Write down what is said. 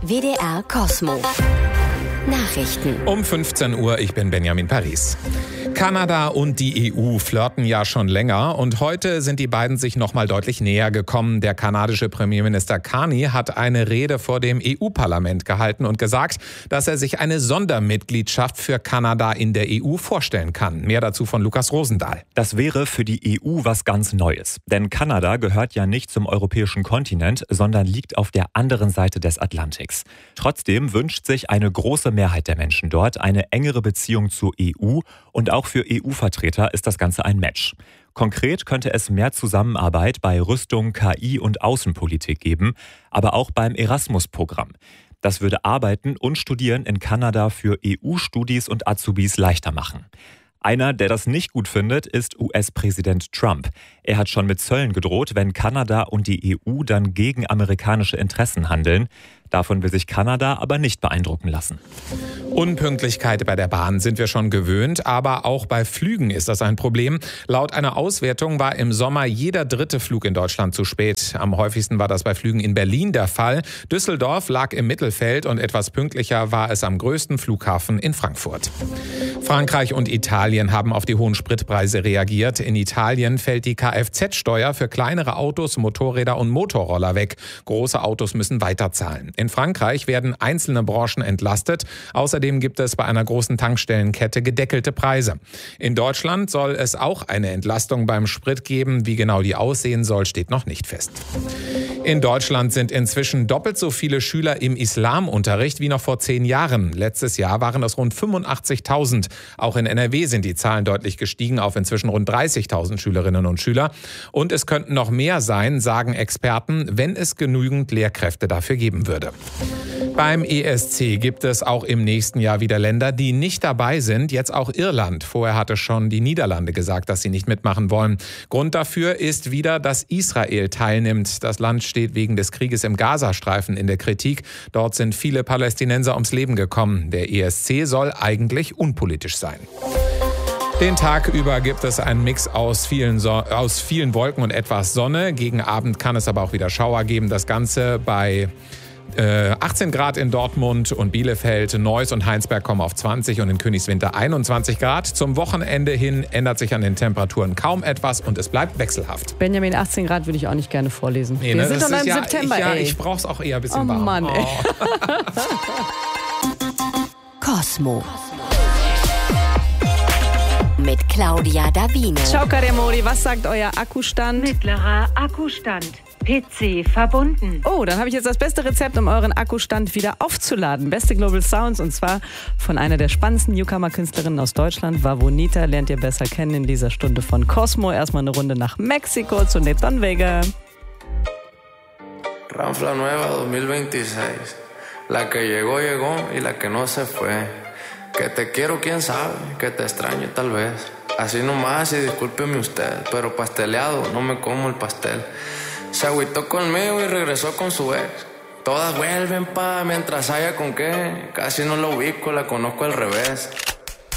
WDR Cosmo. Nachrichten. Um 15 Uhr, ich bin Benjamin Paris. Kanada und die EU flirten ja schon länger und heute sind die beiden sich noch mal deutlich näher gekommen. Der kanadische Premierminister Carney hat eine Rede vor dem EU-Parlament gehalten und gesagt, dass er sich eine Sondermitgliedschaft für Kanada in der EU vorstellen kann. Mehr dazu von Lukas Rosendahl. Das wäre für die EU was ganz Neues. Denn Kanada gehört ja nicht zum europäischen Kontinent, sondern liegt auf der anderen Seite des Atlantiks. Trotzdem wünscht sich eine große Mehrheit der Menschen dort eine engere Beziehung zur EU und auch für EU-Vertreter ist das Ganze ein Match. Konkret könnte es mehr Zusammenarbeit bei Rüstung, KI und Außenpolitik geben, aber auch beim Erasmus-Programm. Das würde Arbeiten und Studieren in Kanada für EU-Studis und Azubis leichter machen. Einer, der das nicht gut findet, ist US-Präsident Trump. Er hat schon mit Zöllen gedroht, wenn Kanada und die EU dann gegen amerikanische Interessen handeln. Davon will sich Kanada aber nicht beeindrucken lassen. Unpünktlichkeit bei der Bahn sind wir schon gewöhnt, aber auch bei Flügen ist das ein Problem. Laut einer Auswertung war im Sommer jeder dritte Flug in Deutschland zu spät. Am häufigsten war das bei Flügen in Berlin der Fall. Düsseldorf lag im Mittelfeld und etwas pünktlicher war es am größten Flughafen in Frankfurt. Frankreich und Italien haben auf die hohen Spritpreise reagiert. In Italien fällt die Kfz-Steuer für kleinere Autos, Motorräder und Motorroller weg. Große Autos müssen weiterzahlen. In Frankreich werden einzelne Branchen entlastet. Außerdem gibt es bei einer großen Tankstellenkette gedeckelte Preise. In Deutschland soll es auch eine Entlastung beim Sprit geben. Wie genau die aussehen soll, steht noch nicht fest. In Deutschland sind inzwischen doppelt so viele Schüler im Islamunterricht wie noch vor 10 Jahren. Letztes Jahr waren es rund 85.000. Auch in NRW sind die Zahlen deutlich gestiegen auf inzwischen rund 30.000 Schülerinnen und Schüler. Und es könnten noch mehr sein, sagen Experten, wenn es genügend Lehrkräfte dafür geben würde. Beim ESC gibt es auch im nächsten Jahr wieder Länder, die nicht dabei sind. Jetzt auch Irland. Vorher hatte schon die Niederlande gesagt, dass sie nicht mitmachen wollen. Grund dafür ist wieder, dass Israel teilnimmt. Das Land steht wegen des Krieges im Gazastreifen in der Kritik. Dort sind viele Palästinenser ums Leben gekommen. Der ESC soll eigentlich unpolitisch sein. Den Tag über gibt es einen Mix aus vielen Wolken und etwas Sonne. Gegen Abend kann es aber auch wieder Schauer geben. Das Ganze bei 18 Grad in Dortmund und Bielefeld, Neuss und Heinsberg kommen auf 20 und in Königswinter 21 Grad. Zum Wochenende hin ändert sich an den Temperaturen kaum etwas und es bleibt wechselhaft. Benjamin, 18 Grad würde ich auch nicht gerne vorlesen. Nee, wir sind doch im September, ey. Ich brauch's auch eher ein bisschen warm. Mann, ey. Cosmo. Mit Claudia Davino. Ciao, cari amori, was sagt euer Akkustand? Mittlerer Akkustand. PC verbunden. Oh, dann habe ich jetzt das beste Rezept, um euren Akkustand wieder aufzuladen. Beste Global Sounds und zwar von einer der spannendsten Newcomer-Künstlerinnen aus Deutschland. Vavonita lernt ihr besser kennen in dieser Stunde von Cosmo. Erstmal eine Runde nach Mexiko zu Neton Vega. Ranfla Nueva 2026. La que llegó, llegó y la que no se fue. Que te quiero, quién sabe, que te extraño tal vez. Así nomás y discúlpeme usted, pero pasteleado, no me como el pastel. Se agüitó conmigo y regresó con su ex. Todas vuelven mientras haya con qué. Casi no la ubico, la conozco al revés.